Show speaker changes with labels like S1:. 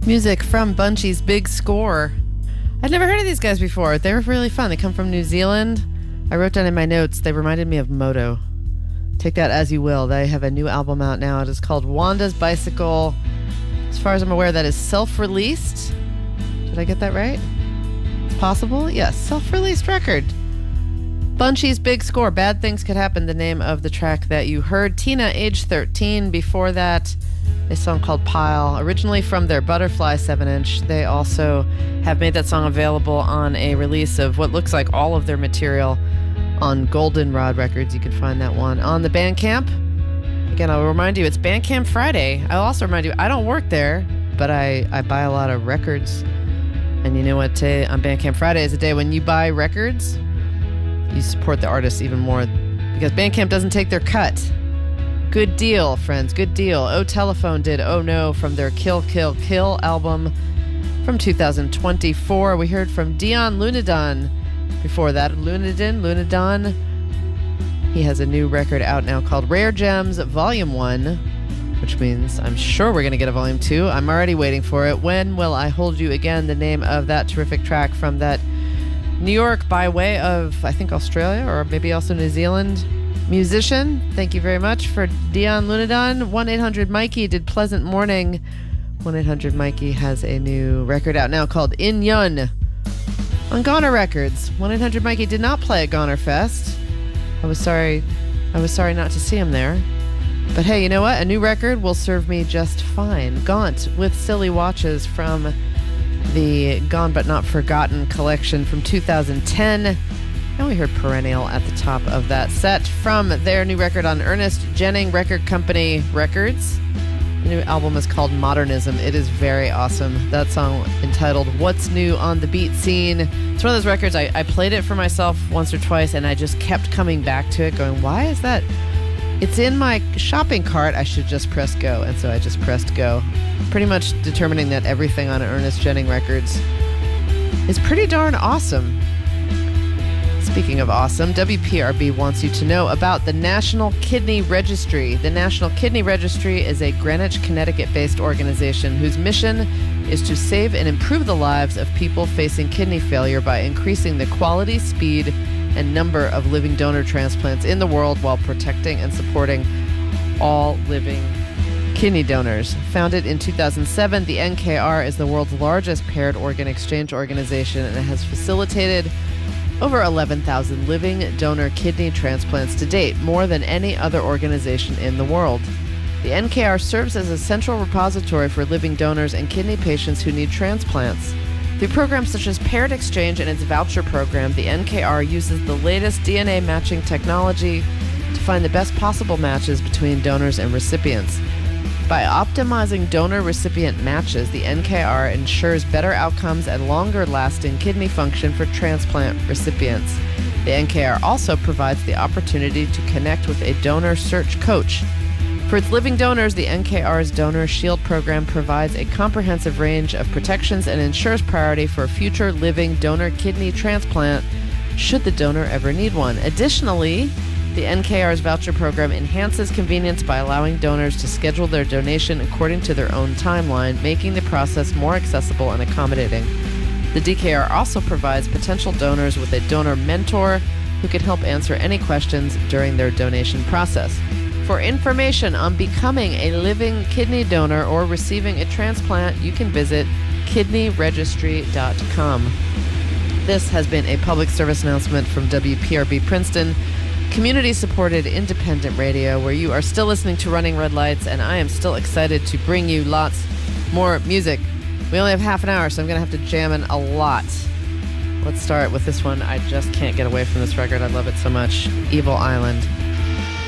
S1: Music from Bunchy's Big Score. I'd never heard of these guys before. They were really fun. They come from New Zealand. I wrote down in my notes, they reminded me of Moto. Take that as you will. They have a new album out now. It is called Wanda's Bicycle. As far as I'm aware, that is self-released. Did I get that right? It's possible? Yes, self-released record. Bunchy's Big Score. Bad Things Could Happen, the name of the track that you heard. Tina, age 13. Before that, a song called Pile, originally from their Butterfly 7-inch. They also have made that song available on a release of what looks like all of their material on Goldenrod Records. You can find that one on the Bandcamp. Again, I'll remind you, it's Bandcamp Friday. I'll also remind you, I don't work there, but I buy a lot of records. And you know what? Today on Bandcamp Friday is a day when you buy records, you support the artists even more because Bandcamp doesn't take their cut. Good deal, friends. Good deal. Oh Telephone did Oh No from their Kill Kill Kill album from 2024. We heard from Dion Lunadon. Before that, Lunadon. He has a new record out now called Rare Gems Volume 1, which means I'm sure we're going to get a Volume 2. I'm already waiting for it. When Will I Hold You Again? The name of that terrific track from that New York by way of, I think, Australia or maybe also New Zealand musician. Thank you very much for Dion Lunadon. 1-800-Mikey did Pleasant Morning. 1-800-Mikey has a new record out now called In Yun on Goner Records. 1-800-Mikey did not play at Goner Fest. I was sorry not to see him there. But hey, you know what? A new record will serve me just fine. Gaunt with Silly Watches from the Gone But Not Forgotten collection from 2010. And we heard Perennial at the top of that set from their new record on Ernest Jennings Record Company Records. The new album is called Modernism. It is very awesome. That song entitled What's New on the Beat Scene. It's one of those records, I played it for myself once or twice and I just kept coming back to it going, why is that? It's in my shopping cart. I should just press go. And so I just pressed go. Pretty much determining that everything on Ernest Jennings Records is pretty darn awesome. Speaking of awesome, WPRB wants you to know about the National Kidney Registry. The National Kidney Registry is a Greenwich, Connecticut-based organization whose mission is to save and improve the lives of people facing kidney failure by increasing the quality, speed, and number of living donor transplants in the world while protecting and supporting all living kidney donors. Founded in 2007, the NKR is the world's largest paired organ exchange organization and has facilitated over 11,000 living donor kidney transplants to date, more than any other organization in the world. The NKR serves as a central repository for living donors and kidney patients who need transplants. Through programs such as Paired Exchange and its voucher program, the NKR uses the latest DNA matching technology to find the best possible matches between donors and recipients. By optimizing donor-recipient matches, the NKR ensures better outcomes and longer-lasting kidney function for transplant recipients. The NKR also provides the opportunity to connect with a donor search coach. For its living donors, the NKR's Donor Shield program provides a comprehensive range of protections and ensures priority for future living donor kidney transplant should the donor ever need one. Additionally, the NKR's voucher program enhances convenience by allowing donors to schedule their donation according to their own timeline, making the process more accessible and accommodating. The DKR also provides potential donors with a donor mentor who can help answer any questions during their donation process. For information on becoming a living kidney donor or receiving a transplant, you can visit kidneyregistry.com. This has been a public service announcement from WPRB Princeton, community-supported independent radio, where you are still listening to Running Red Lights, and I am still excited to bring you lots more music. We only have half an hour, so I'm going to have to jam in a lot. Let's start with this one. I just can't get away from this record. I love it so much. Evil Island.